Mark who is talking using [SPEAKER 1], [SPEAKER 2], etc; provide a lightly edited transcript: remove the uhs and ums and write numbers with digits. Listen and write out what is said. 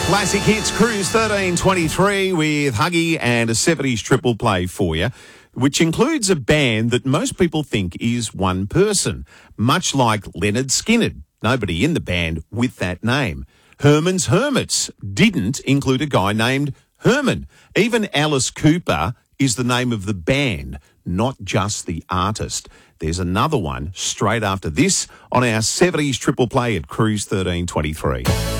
[SPEAKER 1] Classic Hits Cruise 1323 with Huggy and a 70s triple play for you, which includes a band that most people think is one person, much like Leonard Skinner. Nobody in the band with that name. Herman's Hermits didn't include a guy named Herman. Even Alice Cooper is the name of the band, not just the artist. There's another one straight after this on our 70s triple play at Cruise 1323.